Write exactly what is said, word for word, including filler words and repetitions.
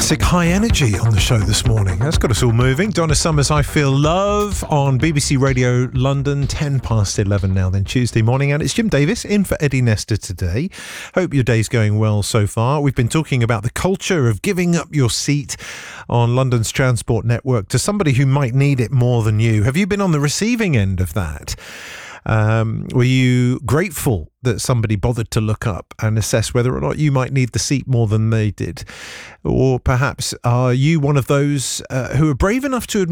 classic high energy on the show this morning. That's got us all moving. Donna Summers, I Feel Love on B B C Radio London, ten past eleven now then Tuesday morning. And it's Jim Davis in for Eddie Nestor today. Hope your day's going well so far. We've been talking about the culture of giving up your seat on London's transport network to somebody who might need it more than you. Have you been on the receiving end of that? Um, were you grateful that somebody bothered to look up and assess whether or not you might need the seat more than they did? Or perhaps are you one of those uh, who are brave enough to admit